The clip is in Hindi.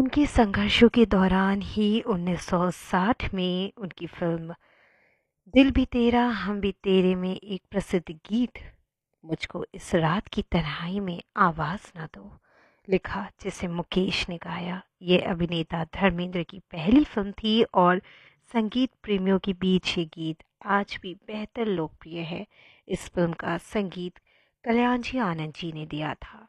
उनके संघर्षों के दौरान ही 1960 में उनकी फ़िल्म दिल भी तेरा हम भी तेरे में एक प्रसिद्ध गीत मुझको इस रात की तन्हाई में आवाज़ ना दो लिखा, जिसे मुकेश ने गाया। ये अभिनेता धर्मेंद्र की पहली फ़िल्म थी और संगीत प्रेमियों के बीच ये गीत आज भी बेहतर लोकप्रिय है। इस फ़िल्म का संगीत कल्याण जी आनंद जी ने दिया था।